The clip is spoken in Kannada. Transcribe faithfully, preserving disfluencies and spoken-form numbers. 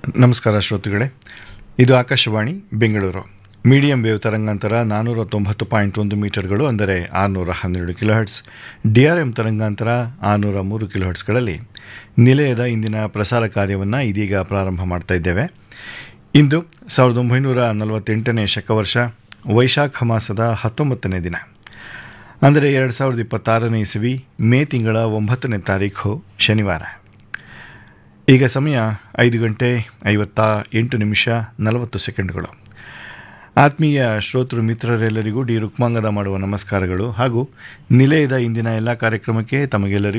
ನಮಸ್ಕಾರ ಶ್ರೋತೃಗಳೇ, ಇದು ಆಕಾಶವಾಣಿ ಬೆಂಗಳೂರು. ಮೀಡಿಯಂ ವೇವ್ ತರಂಗಾಂತರ ನಾನ್ನೂರ ತೊಂಬತ್ತು ಪಾಯಿಂಟ್ ಒಂದು ಮೀಟರ್ಗಳು, ಅಂದರೆ ಆರುನೂರ ಹನ್ನೆರಡು ಕಿಲೋಹರ್ಟ್ಸ್. ಡಿ ಆರ್ ಎಂ ತರಂಗಾಂತರ ಆರುನೂರ ಮೂರು ಕಿಲೋಹರ್ಟ್ಸ್ಗಳಲ್ಲಿ ನಿಲಯದ ಇಂದಿನ ಪ್ರಸಾರ ಕಾರ್ಯವನ್ನು ಇದೀಗ ಪ್ರಾರಂಭ ಮಾಡ್ತಾ ಇದ್ದೇವೆ. ಇಂದು ಸಾವಿರದ ಒಂಬೈನೂರ ನಲವತ್ತೆಂಟನೇ ಶಕವರ್ಷ ವೈಶಾಖ ಮಾಸದ ಹತ್ತೊಂಬತ್ತನೇ ದಿನ, ಅಂದರೆ ಎರಡು ಸಾವಿರದ ಇಪ್ಪತ್ತಾರನೇ ಇಸವಿ ಮೇ ತಿಂಗಳ ಒಂಬತ್ತನೇ ತಾರೀಖು ಶನಿವಾರ. ಈಗ ಸಮಯ ಐದು ಗಂಟೆ ಐವತ್ತ ಎಂಟು ನಿಮಿಷ ನಲವತ್ತು ಸೆಕೆಂಡ್ಗಳು. ಆತ್ಮೀಯ ಶ್ರೋತೃ ಮಿತ್ರರೆಲ್ಲರಿಗೂ ಡಿ ರುಕ್ಮಾಂಗದ ಮಾಡುವ ನಮಸ್ಕಾರಗಳು ಹಾಗೂ ನಿಲಯದ ಇಂದಿನ ಎಲ್ಲ ಕಾರ್ಯಕ್ರಮಕ್ಕೆ ತಮಗೆಲ್ಲರಿಗೂ